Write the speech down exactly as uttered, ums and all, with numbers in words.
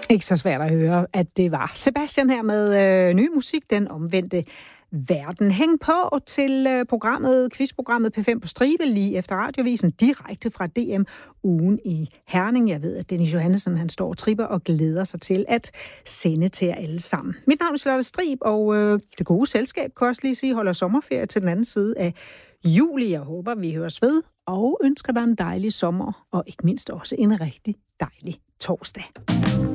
Ikke så svært at høre, at det var Sebastian her med øh, ny musik, Den Omvendte Verden. Hæng på til øh, programmet, quizprogrammet P fem på stribe, lige efter radiovisen, direkte fra D M-ugen i Herning. Jeg ved, at Dennis Johannesson, han står og tripper og glæder sig til at sende til jer alle sammen. Mit navn er Charlotte Strib, og øh, det gode selskab, kan også lige sige, holder sommerferie til den anden side af juli. Jeg håber, vi høres ved, og ønsker dig en dejlig sommer, og ikke mindst også en rigtig dejlig torsdag.